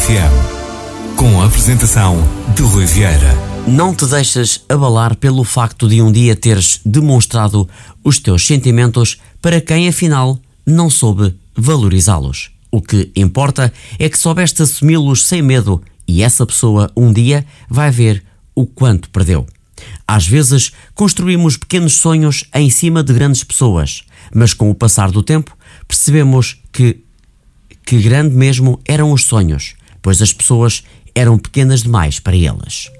RFM, com a apresentação de Rui Vieira. Não te deixes abalar pelo facto de um dia teres demonstrado os teus sentimentos para quem afinal não soube valorizá-los. O que importa é que soubeste assumi-los sem medo e essa pessoa um dia vai ver o quanto perdeu. Às vezes construímos pequenos sonhos em cima de grandes pessoas, mas com o passar do tempo percebemos que grande mesmo eram os sonhos, pois as pessoas eram pequenas demais para eles.